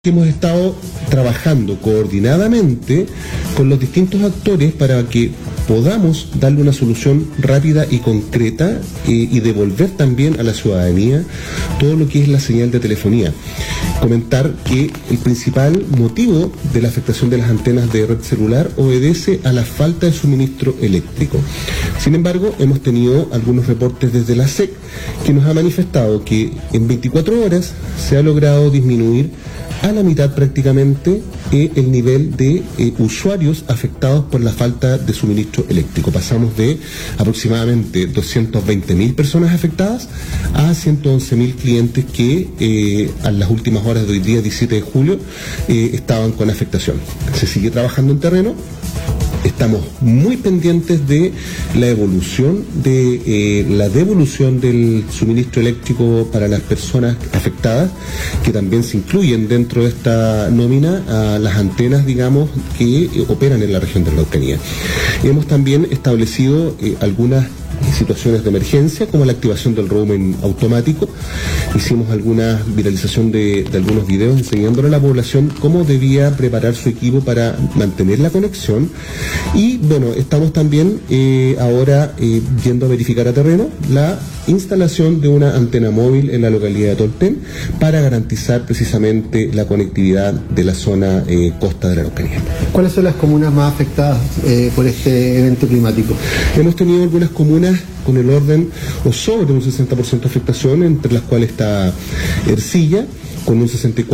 Hemos estado trabajando coordinadamente con los distintos actores para que podamos darle una solución rápida y concreta y devolver también a la ciudadanía todo lo que es la señal de telefonía. Comentar que el principal motivo de la afectación de las antenas de red celular obedece a la falta de suministro eléctrico. Sin embargo, hemos tenido algunos reportes desde la SEC que nos ha manifestado que en 24 horas se ha logrado disminuir a la mitad prácticamente el nivel de usuarios afectados por la falta de suministro eléctrico. Pasamos de aproximadamente 220.000 personas afectadas a 111.000 clientes que a las últimas horas de hoy día, 17 de julio, estaban con afectación. Se sigue trabajando en terreno. Estamos muy pendientes de la evolución de la devolución del suministro eléctrico para las personas afectadas, que también se incluyen dentro de esta nómina a las antenas, digamos, que operan en la región de la Araucanía. Hemos también establecido algunas situaciones de emergencia, como la activación del roaming automático. Hicimos alguna viralización de algunos videos enseñándole a la población cómo debía preparar su equipo para mantener la conexión. Y bueno, estamos también ahora yendo a verificar a terreno la instalación de una antena móvil en la localidad de Tolten para garantizar precisamente la conectividad de la zona costa de la Araucanía. ¿Cuáles son las comunas más afectadas por este evento climático? Hemos tenido algunas comunas con el orden o sobre un 60% de afectación, entre las cuales está Ercilla, con un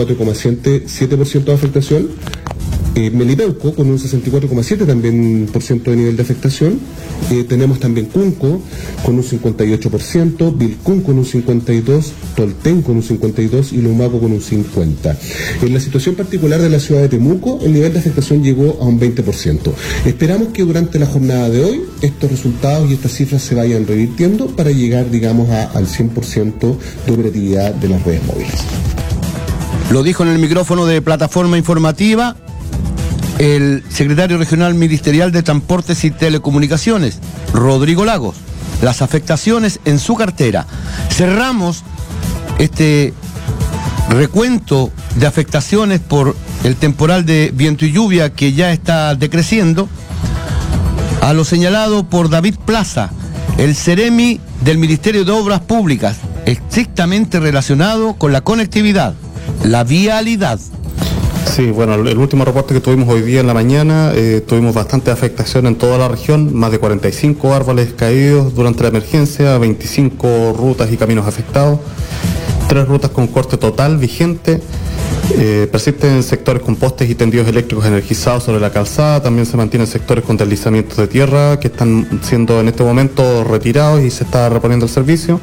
64,7% de afectación, Melipeuco con un 64,7% también de nivel de afectación. Tenemos también Cunco con un 58%, Vilcún con un 52%, Tolten con un 52% y Lumaco con un 50%. En la situación particular de la ciudad de Temuco, el nivel de afectación llegó a un 20%. Esperamos que durante la jornada de hoy estos resultados y estas cifras se vayan revirtiendo para llegar, digamos, al 100% de operatividad de las redes móviles. Lo dijo en el micrófono de Plataforma Informativa el secretario regional ministerial de Transportes y Telecomunicaciones, Rodrigo Lagos. Las afectaciones en su cartera. Cerramos este recuento de afectaciones por el temporal de viento y lluvia que ya está decreciendo a lo señalado por David Plaza, el Ceremi del Ministerio de Obras Públicas, estrictamente relacionado con la conectividad, la vialidad. Sí, bueno, el último reporte que tuvimos hoy día en la mañana, tuvimos bastante afectación en toda la región, más de 45 árboles caídos durante la emergencia, 25 rutas y caminos afectados, 3 rutas con corte total vigente, persisten sectores con postes y tendidos eléctricos energizados sobre la calzada, también se mantienen sectores con deslizamientos de tierra que están siendo en este momento retirados y se está reponiendo el servicio.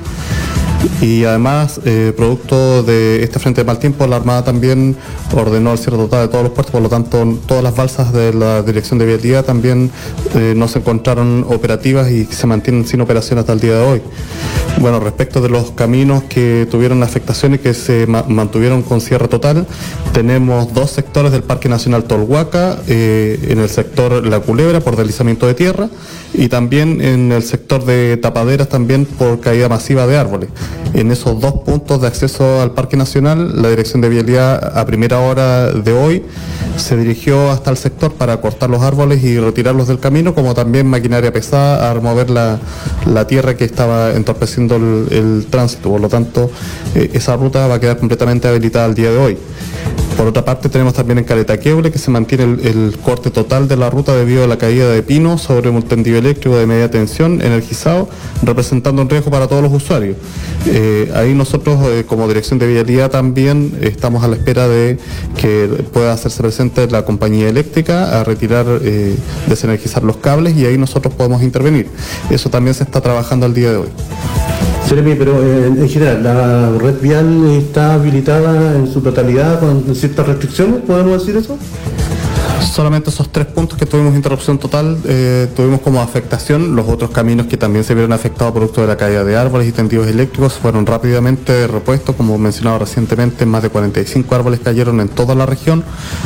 Y además, producto de este frente de mal tiempo, la Armada también ordenó el cierre total de todos los puertos, por lo tanto todas las balsas de la Dirección de Vialidad también no se encontraron operativas y se mantienen sin operación hasta el día de hoy. Bueno, respecto de los caminos que tuvieron afectaciones y que se mantuvieron con cierre total, tenemos 2 sectores del Parque Nacional Tolhuaca, en el sector La Culebra por deslizamiento de tierra y también en el sector de Tapaderas también por caída masiva de árboles. En esos 2 puntos de acceso al Parque Nacional, la Dirección de Vialidad a primera hora de hoy se dirigió hasta el sector para cortar los árboles y retirarlos del camino, como también maquinaria pesada a remover la tierra que estaba entorpeciendo el tránsito. Por lo tanto, esa ruta va a quedar completamente habilitada el día de hoy. Por otra parte, tenemos también en Caleta Queble que se mantiene el corte total de la ruta debido a la caída de pino sobre un tendido eléctrico de media tensión energizado, representando un riesgo para todos los usuarios. Ahí nosotros, como Dirección de Vialidad, también estamos a la espera de que pueda hacerse presente la compañía eléctrica a retirar, desenergizar los cables y ahí nosotros podemos intervenir. Eso también se está trabajando al día de hoy. Jeremy, pero en general, ¿la red vial está habilitada en su totalidad con ciertas restricciones? ¿Podemos decir eso? Solamente esos 3 puntos que tuvimos interrupción total, tuvimos como afectación. Los otros caminos que también se vieron afectados producto de la caída de árboles y tendidos eléctricos fueron rápidamente repuestos. Como mencionado recientemente, más de 45 árboles cayeron en toda la región,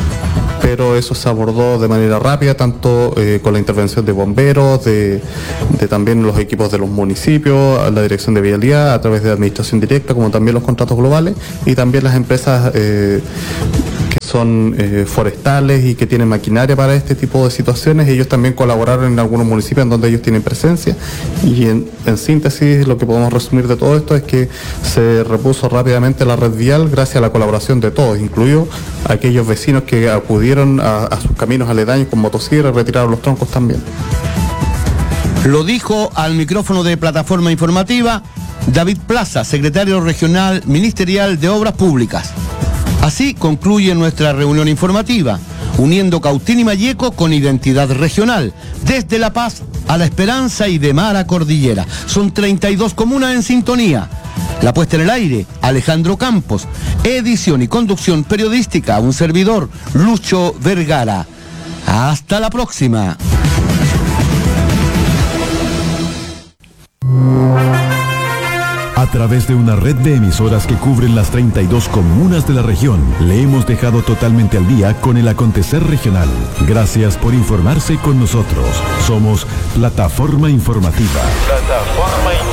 pero eso se abordó de manera rápida, tanto con la intervención de bomberos, de también los equipos de los municipios, la Dirección de Vialidad, a través de administración directa, como también los contratos globales, y también las empresas que son forestales y que tienen maquinaria para este tipo de situaciones. Ellos también colaboraron en algunos municipios en donde ellos tienen presencia, y en síntesis lo que podemos resumir de todo esto es que se repuso rápidamente la red vial gracias a la colaboración de todos, incluido aquellos vecinos que acudieron a sus caminos aledaños con motosierras y retiraron los troncos también. Lo dijo al micrófono de Plataforma Informativa David Plaza, secretario regional ministerial de Obras Públicas. Así concluye nuestra reunión informativa, uniendo Cautín y Malleco con identidad regional, desde La Paz a La Esperanza y de mar a Cordillera. Son 32 comunas en sintonía. La puesta en el aire, Alejandro Campos. Edición y conducción periodística, un servidor, Lucho Vergara. Hasta la próxima. A través de una red de emisoras que cubren las 32 comunas de la región, le hemos dejado totalmente al día con el acontecer regional. Gracias por informarse con nosotros. Somos Plataforma Informativa.